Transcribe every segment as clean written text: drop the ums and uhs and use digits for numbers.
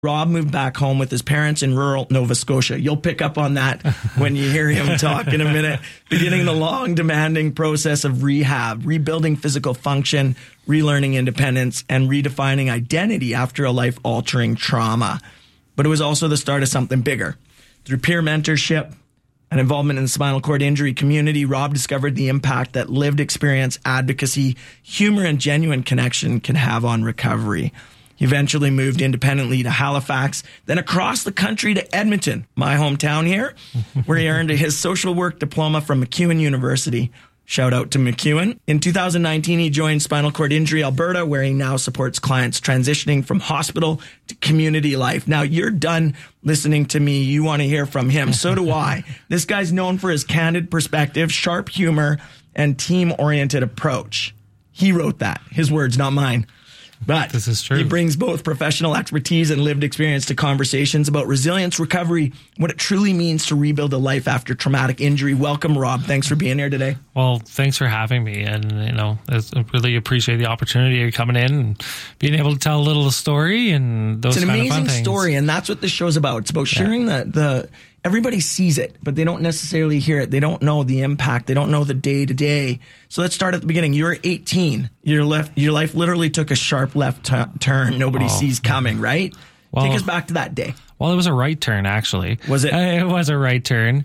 Rob moved back home with his parents in rural Nova Scotia. You'll pick up on that when you hear him talk in a minute. Beginning the long, demanding process of rehab, rebuilding physical function, relearning independence, and redefining identity after a life-altering trauma. But it was also the start of something bigger. Through peer mentorship and involvement in the spinal cord injury community, Rob discovered the impact that lived experience, advocacy, humor, and genuine connection can have on recovery. He eventually moved independently to Halifax, then across the country to Edmonton, my hometown here, where he earned his social work diploma from MacEwan University. Shout out to MacEwan. In 2019, he joined Spinal Cord Injury Alberta, where he now supports clients transitioning from hospital to community life. Now, you're done listening to me. You want to hear from him. So do I. This guy's known for his candid perspective, sharp humor, and team-oriented approach. He wrote that. His words, not mine. But this is true. He brings both professional expertise and lived experience to conversations about resilience, recovery, what it truly means to rebuild a life after traumatic injury. Welcome, Rob. Thanks for being here today. Well, thanks for having me. And, I really appreciate the opportunity of coming in and being able to tell a little story and those kind of fun things. It's an amazing story, and that's what this show's about. It's about sharing the everybody sees it, but they don't necessarily hear it. They don't know the impact. They don't know the day-to-day. So let's start at the beginning. You were 18. Your life literally took a sharp left turn nobody sees coming, right? Well, take us back to that day. Well, it was a right turn, actually. Was it? It was a right turn.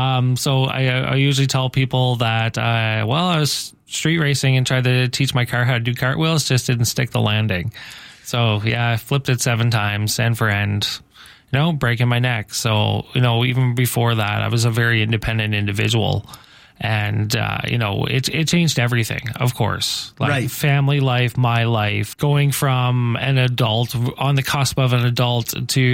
So I usually tell people that, I was street racing and tried to teach my car how to do cartwheels, just didn't stick the landing. So, yeah, I flipped it 7 times, end for end. Breaking my neck. So, even before that, I was a very independent individual. And, it changed everything, of course. Like family life, my life, going from an adult, on the cusp of an adult,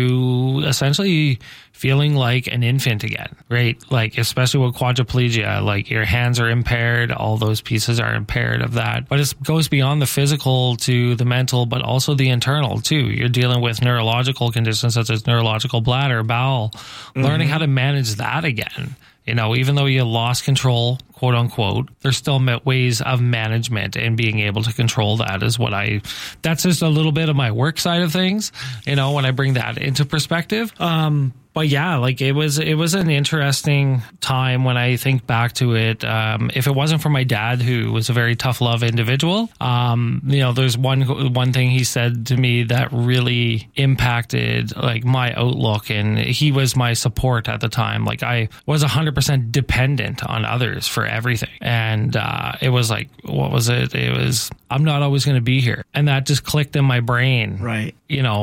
to essentially feeling like an infant again, right? Like, especially with quadriplegia, like your hands are impaired, all those pieces are impaired of that. But it goes beyond the physical to the mental, but also the internal too. You're dealing with neurological conditions such as neurological bladder, bowel, learning how to manage that again. Even though you lost control, quote unquote, there's still ways of management and being able to control that that's just a little bit of my work side of things, when I bring that into perspective. But yeah, like it was an interesting time when I think back to it. If it wasn't for my dad, who was a very tough love individual, there's one thing he said to me that really impacted like my outlook, and he was my support at the time. Like I was 100% dependent on others for everything. And it was like, what was it? It was, I'm not always going to be here. And that just clicked in my brain. Right.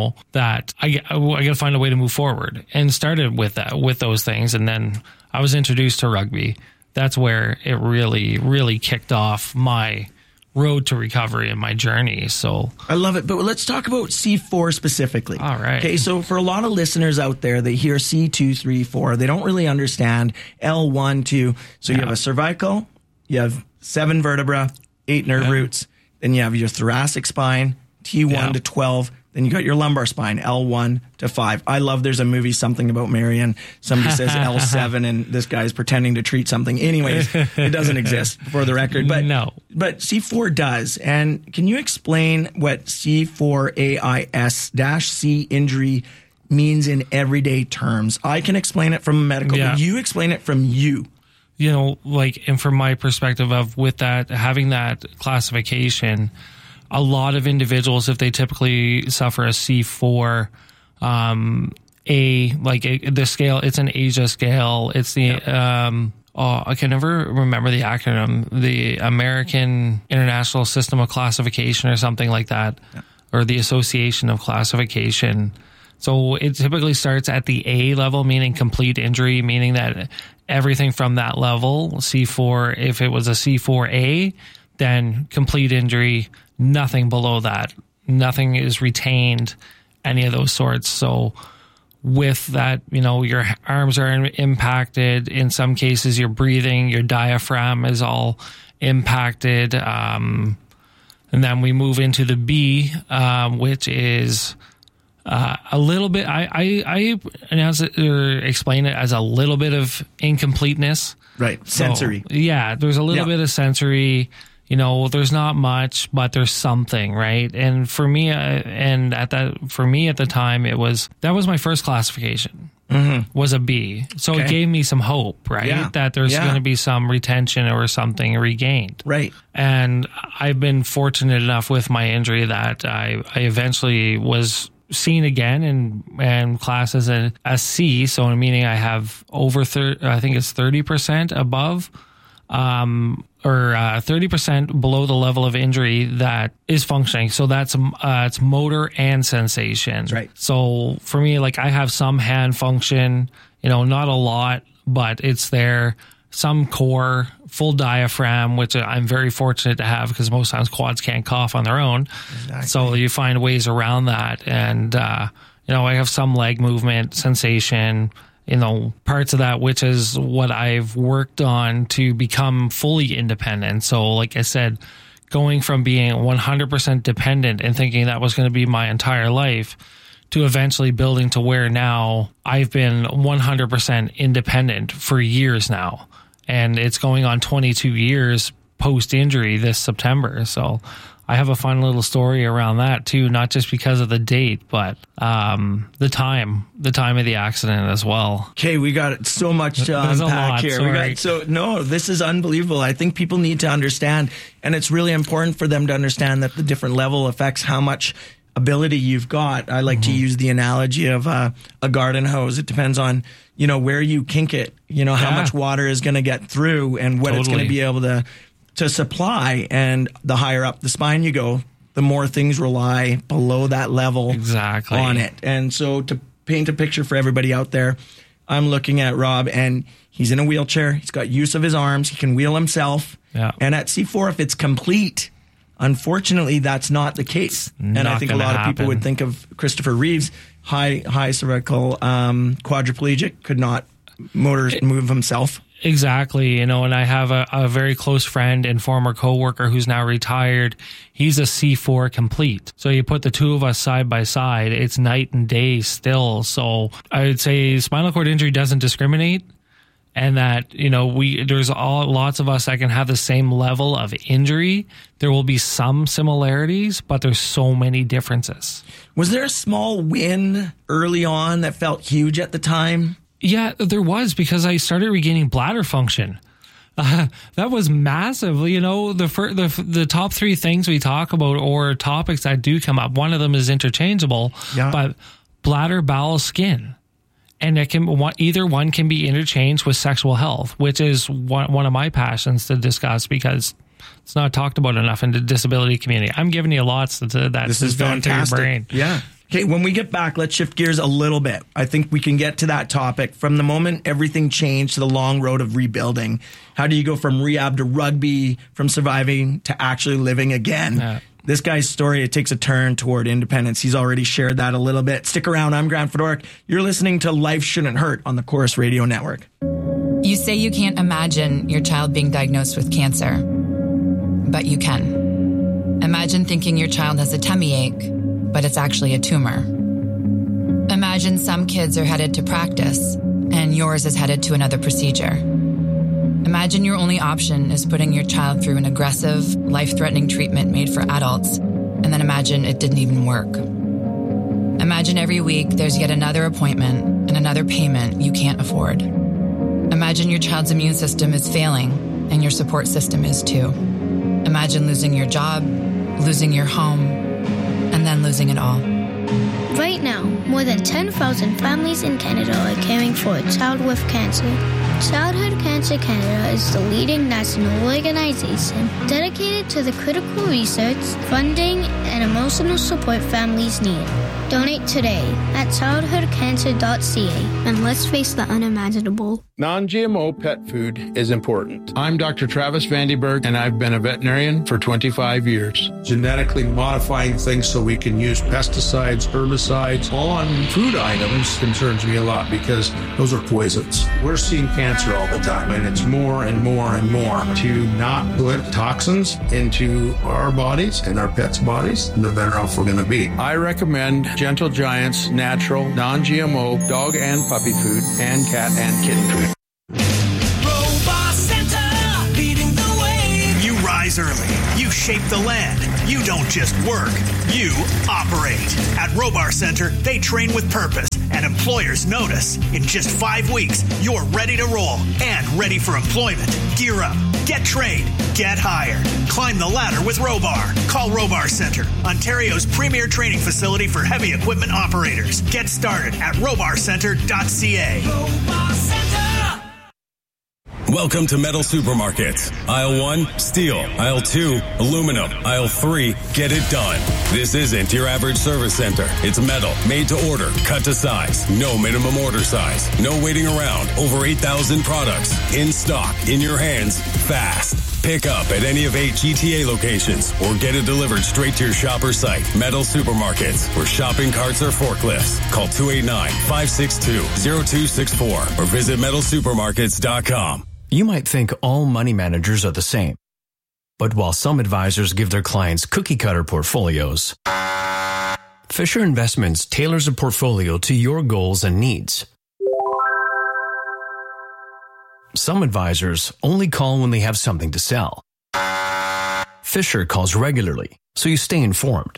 That I got to find a way to move forward, and started with those things. And then I was introduced to rugby. That's where it really, really kicked off my road to recovery and my journey. So I love it. But let's talk about C4 specifically. All right. Okay. So for a lot of listeners out there, they hear C2, 3, 4. They don't really understand L1, 2. So you have a cervical, you have 7 vertebra, 8 nerve roots. Then you have your thoracic spine, T1 to 12. Then you got your lumbar spine, L1 to 5. I love there's a movie, Something About Mary, and somebody says L7 and this guy's pretending to treat something. Anyways, it doesn't exist for the record. But no. But C4 does. And can you explain what C4AIS-C injury means in everyday terms? I can explain it from a medical, but you explain it from you. And from my perspective of with that, having that classification, a lot of individuals, if they typically suffer a C4, the scale, it's an ASIA scale. It's the, I can never remember the acronym, the American International System of Classification or something like that, or the Association of Classification. So it typically starts at the A level, meaning complete injury, meaning that everything from that level, C4, if it was a C4A, then complete injury, nothing below that. Nothing is retained, any of those sorts. So with that, your arms are impacted. In some cases, your breathing, your diaphragm is all impacted. And then we move into the B, which is a little bit, I announce it or explain it as a little bit of incompleteness. Right. Sensory. So, there's a little bit of sensory. there's not much, but there's something, right? And for me, at the time, that was my first classification. Was a B. So it gave me some hope, right? Yeah. That there's going to be some retention or something regained. Right. And I've been fortunate enough with my injury that I eventually was seen again in class as a C. So meaning I have over 30% above, or 30% below the level of injury that is functioning. So that's it's motor and sensation. Right. So for me, like I have some hand function, not a lot, but it's there. Some core, full diaphragm, which I'm very fortunate to have because most times quads can't cough on their own. Exactly. So you find ways around that. And, I have some leg movement, sensation, parts of that, which is what I've worked on to become fully independent. So like I said, going from being 100% dependent and thinking that was going to be my entire life to eventually building to where now I've been 100% independent for years now. And it's going on 22 years post-injury this September. So I have a fun little story around that too, not just because of the date, but the time of the accident as well. Okay, we got so much to unpack here. This is unbelievable. I think people need to understand, and it's really important for them to understand that the different level affects how much ability you've got. I like to use the analogy of a garden hose. It depends on, where you kink it, how much water is going to get through and what it's going to be able to supply. And the higher up the spine you go, the more things rely below that level on it. And so to paint a picture for everybody out there, I'm looking at Rob and he's in a wheelchair. He's got use of his arms. He can wheel himself. Yeah. And at C4, if it's complete, unfortunately, that's not the case. And I think a lot of people would think of Christopher Reeves, high cervical quadriplegic, could not move himself. Exactly. And I have a very close friend and former coworker who's now retired. He's a C4 complete. So you put the two of us side by side, it's night and day still. So I would say spinal cord injury doesn't discriminate. And that, there's lots of us that can have the same level of injury. There will be some similarities, but there's so many differences. Was there a small win early on that felt huge at the time? Yeah, there was, because I started regaining bladder function. That was massive. The top three things we talk about or topics that do come up, one of them is interchangeable, but bladder, bowel, skin. And either one can be interchanged with sexual health, which is one of my passions to discuss because it's not talked about enough in the disability community. I'm giving you lots that's going through your brain. Yeah. Okay, when we get back, let's shift gears a little bit. I think we can get to that topic. From the moment everything changed to the long road of rebuilding, how do you go from rehab to rugby, from surviving to actually living again? Yeah. This guy's story, it takes a turn toward independence. He's already shared that a little bit. Stick around. I'm Grant Fedoruk. You're listening to Life Shouldn't Hurt on the Chorus Radio Network. You say you can't imagine your child being diagnosed with cancer, but you can. Imagine thinking your child has a tummy ache, but it's actually a tumor. Imagine some kids are headed to practice, and yours is headed to another procedure. Imagine your only option is putting your child through an aggressive, life-threatening treatment made for adults, and then imagine it didn't even work. Imagine every week there's yet another appointment and another payment you can't afford. Imagine your child's immune system is failing, and your support system is too. Imagine losing your job, losing your home, and then losing it all. Right now, more than 10,000 families in Canada are caring for a child with cancer. Childhood Cancer Canada is the leading national organization dedicated to the critical research, funding, and emotional support families need. Donate today at childhoodcancer.ca and let's face the unimaginable. Non-GMO pet food is important. I'm Dr. Travis Vandenberg, and I've been a veterinarian for 25 years. Genetically modifying things so we can use pesticides, herbicides on food items concerns me a lot because those are poisons. We're seeing cancer all the time, and it's more and more and more. To not put toxins into our bodies and our pets' bodies, the better off we're going to be. I recommend Gentle Giant's natural, non-GMO dog and puppy food and cat and kitten food. rise early. You shape the land. You don't just work, you operate. At Robar Center, they train with purpose, and employers notice. In just 5 weeks, you're ready to roll and ready for employment. Gear up, get trained, get hired. Climb the ladder with Robar. Call Robar Center, Ontario's premier training facility for heavy equipment operators. Get started at robarcenter.ca. Robar Center! Welcome to Metal Supermarkets. Aisle 1, steel. Aisle 2, aluminum. Aisle 3, get it done. This isn't your average service center. It's metal, made to order, cut to size. No minimum order size. No waiting around. Over 8,000 products. In stock, in your hands, fast. Pick up at any of 8 GTA locations or get it delivered straight to your shop or site. Metal Supermarkets, where shopping carts are forklifts. Call 289-562-0264 or visit metalsupermarkets.com. You might think all money managers are the same. But while some advisors give their clients cookie-cutter portfolios, Fisher Investments tailors a portfolio to your goals and needs. Some advisors only call when they have something to sell. Fisher calls regularly, so you stay informed.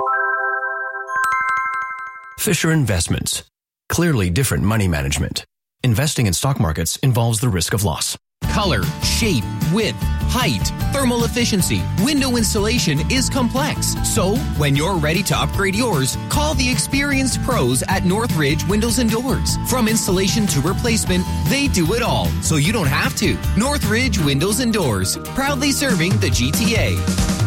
Fisher Investments. Clearly different money management. Investing in stock markets involves the risk of loss. Color, shape, width, height, thermal efficiency, window installation is complex. So, when you're ready to upgrade yours, call the experienced pros at Northridge Windows and Doors. From installation to replacement, they do it all, so you don't have to. Northridge Windows and Doors, proudly serving the GTA.